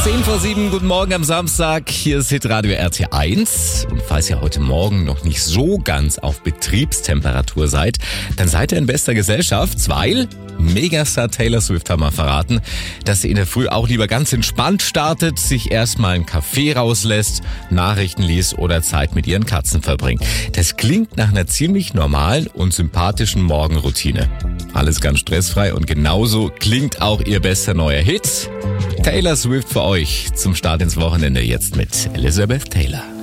10:07, guten Morgen am Samstag. Hier ist Hitradio RT1. Und falls ihr heute Morgen noch nicht so ganz auf Betriebstemperatur seid, dann seid ihr in bester Gesellschaft, weil Megastar Taylor Swift hat mal verraten, dass sie in der Früh auch lieber ganz entspannt startet, sich erstmal einen Kaffee rauslässt, Nachrichten liest oder Zeit mit ihren Katzen verbringt. Das klingt nach einer ziemlich normalen und sympathischen Morgenroutine. Alles ganz stressfrei und genauso klingt auch ihr bester neuer Hit. Taylor Swift für euch zum Start ins Wochenende jetzt mit Elizabeth Taylor.